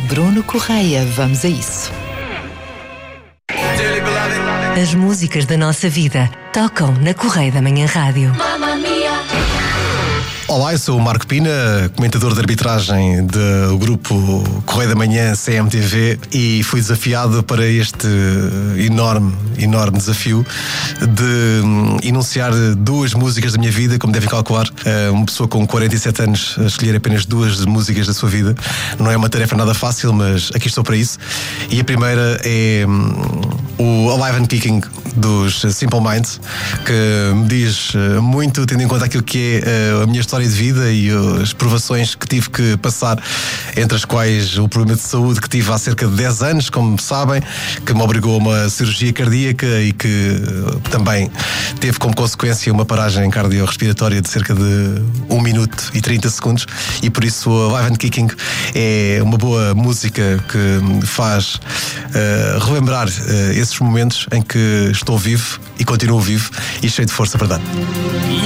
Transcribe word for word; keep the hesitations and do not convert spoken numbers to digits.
Bruno Correia. Vamos a isso. As músicas da nossa vida tocam na Correia da Manhã Rádio. Olá, eu sou o Marco Pina, comentador de arbitragem do grupo Correia da Manhã C M T V, e fui desafiado para este enorme, enorme desafio de enunciar duas músicas da minha vida. Como devem calcular, uma pessoa com quarenta e sete anos a escolher apenas duas músicas da sua vida não é uma tarefa nada fácil, mas aqui estou para isso. E a primeira é o Alive and Kicking dos Simple Minds, que me diz muito, tendo em conta aquilo que é a minha história de vida e as provações que tive que passar, entre as quais o problema de saúde que tive há cerca de dez anos, como sabem, que me obrigou a uma cirurgia cardíaca e que também teve como consequência uma paragem cardiorrespiratória de cerca de um minuto e trinta segundos, e por isso o Alive and Kicking é uma boa música que me faz uh, relembrar uh, esses momentos em que estou vivo e continuo vivo e cheio de força para dar.